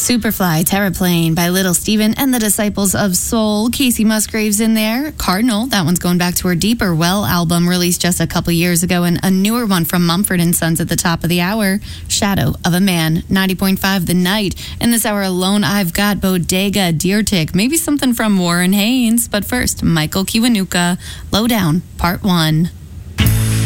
Superfly, Terraplane by Little Steven and the Disciples of Soul. Casey Musgraves in there. Cardinal, that one's going back to her Deeper Well album released just a couple years ago, and a newer one from Mumford & Sons at the top of the hour, Shadow of a Man. 90.5 The Night. In this hour alone, I've got Bodega Deer Tick, maybe something from Warren Haynes. But first, Michael Kiwanuka, Lowdown, Part 1.